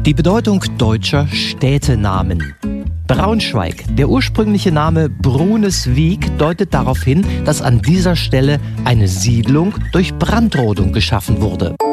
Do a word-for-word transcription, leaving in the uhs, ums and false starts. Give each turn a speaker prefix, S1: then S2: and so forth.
S1: Die Bedeutung deutscher Städtenamen. Braunschweig. Der ursprüngliche Name Bruneswiek deutet darauf hin, dass an dieser Stelle eine Siedlung durch Brandrodung geschaffen wurde.